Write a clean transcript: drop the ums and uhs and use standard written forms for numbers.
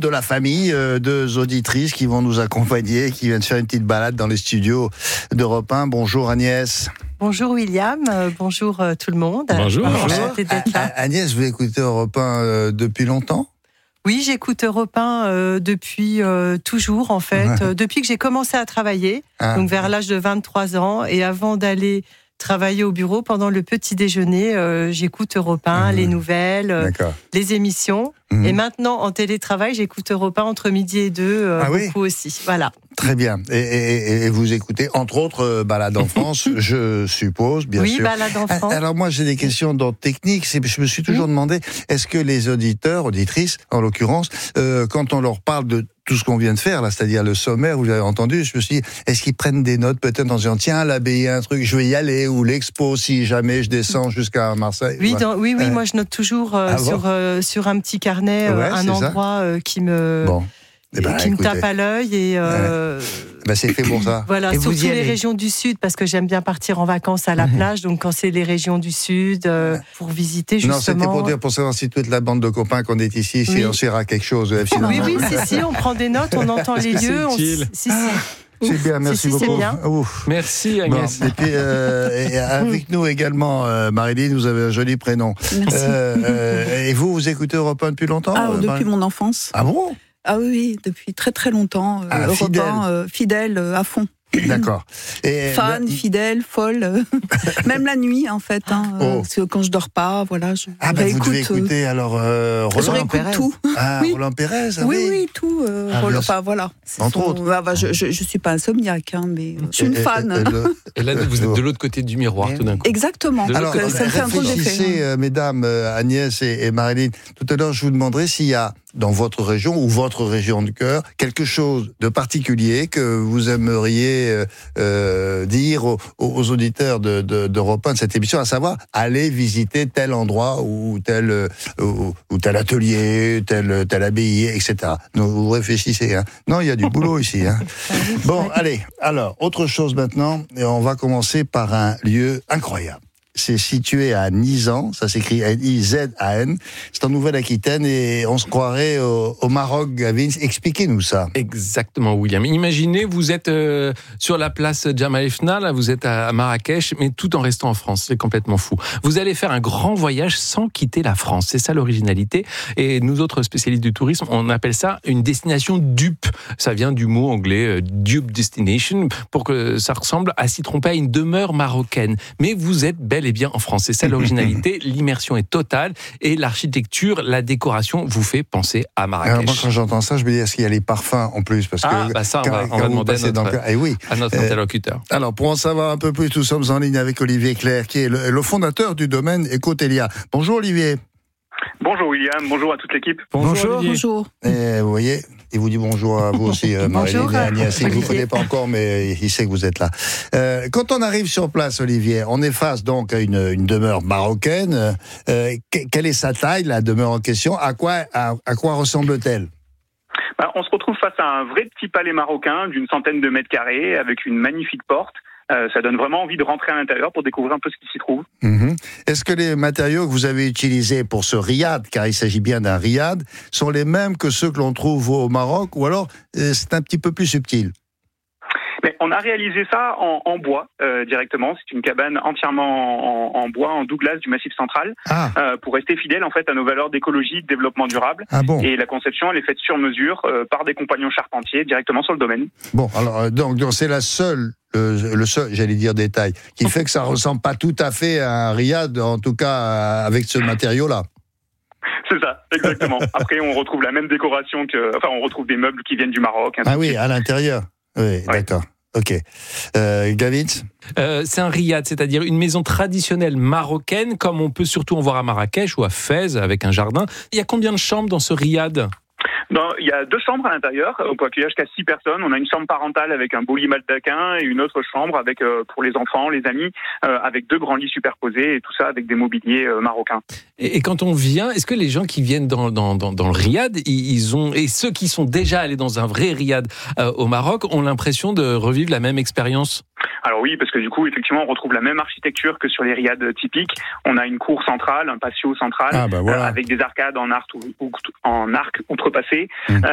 de la famille, deux auditrices qui vont nous accompagner, qui viennent faire une petite balade dans les studios d'Europe 1. Bonjour Agnès. Bonjour William, bonjour tout le monde. Bonjour. Agnès, vous écoutez Europe 1 depuis longtemps ? Oui, j'écoute Europe 1 depuis toujours en fait, depuis que j'ai commencé à travailler, donc vers l'âge de 23 ans, et avant d'aller travailler au bureau, pendant le petit déjeuner, j'écoute Europe 1, les nouvelles, les émissions. Et maintenant, en télétravail, j'écoute Europe 1 entre midi et 2, beaucoup aussi. Voilà. Très bien. Et vous écoutez, entre autres, Balade en France, je suppose, bien sûr. Oui, Balade en France. Alors moi, j'ai des questions d'ordre technique. Je me suis toujours demandé, est-ce que les auditeurs, auditrices, en l'occurrence, quand on leur parle de tout ce qu'on vient de faire, là, c'est-à-dire le sommaire, vous l'avez entendu, je me suis dit, est-ce qu'ils prennent des notes peut-être en disant, tiens, l'abbaye, un truc, je vais y aller, ou l'expo, si jamais je descends jusqu'à Marseille. Oui, oui, moi je note toujours sur un petit carnet un endroit qui me... qui me tape à l'œil et c'est fait pour ça. Voilà, et surtout les régions du sud, parce que j'aime bien partir en vacances à la plage, donc quand c'est les régions du sud, pour visiter justement... Non, c'était pour savoir si toute la bande de copains qu'on est ici, si on sera quelque chose. Oui, si, on prend des notes, on entend les lieux. C'est bien, merci beaucoup. C'est bien. Merci Agnès. Bon, et puis avec nous également, Marilyn, vous avez un joli prénom. Merci. Et vous écoutez Europe 1 depuis longtemps Depuis mon enfance. Ah bon ? Ah oui, depuis très très longtemps. Europe 1, fidèle à fond. D'accord. Fan, fidèle, folle. Même la nuit, en fait. Parce que quand je dors pas, voilà. Vous devez écouter alors Roland Pérez. Tout. Oui. Roland Pérez. Oui, tout. Voilà. Entre autres. Je suis pas insomniaque, mais je suis une fan. Et là, vous êtes de l'autre côté du miroir, tout d'un coup. Exactement. Alors, ça me fait un peu d'effet. Mesdames, Agnès et Marilyn, tout à l'heure, je vous demanderai s'il y a dans votre région ou votre région de cœur quelque chose de particulier que vous aimeriez dire aux auditeurs d'Europe 1 de cette émission, à savoir aller visiter tel endroit ou tel atelier, tel abbaye, etc. Donc, vous réfléchissez. Non, il y a du boulot ici. Bon, allez. Alors, autre chose maintenant, et on va commencer par un lieu incroyable. C'est situé à Nizan, ça s'écrit N-I-Z-A-N. C'est en Nouvelle-Aquitaine et on se croirait au Maroc, Gavin. Expliquez-nous ça. Exactement, William. Imaginez, vous êtes sur la place Jemaa el-Fna, là, vous êtes à Marrakech, mais tout en restant en France. C'est complètement fou. Vous allez faire un grand voyage sans quitter la France. C'est ça l'originalité. Et nous autres spécialistes du tourisme, on appelle ça une destination dupe. Ça vient du mot anglais dupe destination, pour que ça ressemble à s'y tromper à une demeure marocaine. Mais vous êtes bel et bien en France. C'est ça l'originalité. L'immersion est totale et l'architecture, la décoration vous fait penser à Marrakech. Alors moi, quand j'entends ça, je me dis, est-ce qu'il y a les parfums en plus? Parce que ça, on va demander à notre interlocuteur. Alors, pour en savoir un peu plus, nous sommes en ligne avec Olivier Clerc, qui est le fondateur du domaine Ecotelia. Bonjour Olivier. Bonjour William, bonjour à toute l'équipe. Bonjour. Et vous voyez, il vous dit bonjour à vous aussi, Marilyn et Agnès. Il ne vous connaît pas encore, mais il sait que vous êtes là. Quand on arrive sur place, Olivier, on est face donc à une demeure marocaine. Quelle est sa taille, la demeure en question? À quoi ressemble-t-elle? On se retrouve face à un vrai petit palais marocain d'une centaine de mètres carrés avec une magnifique porte. Ça donne vraiment envie de rentrer à l'intérieur pour découvrir un peu ce qui s'y trouve. Est-ce que les matériaux que vous avez utilisés pour ce riad, car il s'agit bien d'un riad, sont les mêmes que ceux que l'on trouve au Maroc, ou alors c'est un petit peu plus subtil? Mais on a réalisé ça en bois directement. C'est une cabane entièrement en bois, en Douglas du Massif Central, pour rester fidèle en fait à nos valeurs d'écologie, de développement durable. Et la conception, elle est faite sur mesure par des compagnons charpentiers directement sur le domaine. Bon, alors donc c'est le seul, j'allais dire détail, qui fait que ça ressemble pas tout à fait à un riad, en tout cas avec ce matériau-là. C'est ça, exactement. Après, on retrouve la même décoration on retrouve des meubles qui viennent du Maroc. Oui, à l'intérieur. Oui, d'accord. Ok. Gavitz ? C'est un riad, c'est-à-dire une maison traditionnelle marocaine, comme on peut surtout en voir à Marrakech ou à Fès, avec un jardin. Il y a combien de chambres dans ce riad ? Il y a 2 chambres à l'intérieur. On peut accueillir jusqu'à 6 personnes. On a une chambre parentale avec un beau lit baldaquin et une autre chambre avec pour les enfants, les amis, avec 2 grands lits superposés et tout ça avec des mobiliers marocains. Et quand on vient, est-ce que les gens qui viennent dans le riad, et ceux qui sont déjà allés dans un vrai riad au Maroc, ont l'impression de revivre la même expérience ? Alors oui, parce que du coup, effectivement, on retrouve la même architecture que sur les riads typiques. On a une cour centrale, un patio central, avec des arcades en arc outrepassé,